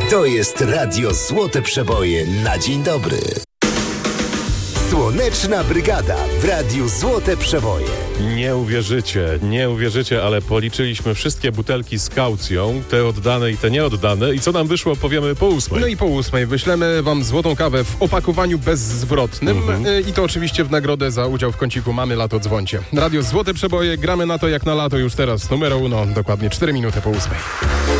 To jest Radio Złote Przeboje na dzień dobry. Słoneczna Brygada w Radiu Złote Przeboje. Nie uwierzycie, ale policzyliśmy wszystkie butelki z kaucją, te oddane i te nieoddane, i co nam wyszło, powiemy po 8. No i po 8 wyślemy wam złotą kawę w opakowaniu bezzwrotnym i to oczywiście w nagrodę za udział w kąciku Mamy Lato Dzwońcie. Radio Złote Przeboje, gramy na to jak na lato już teraz. Numero 1, dokładnie 4 minuty po 8.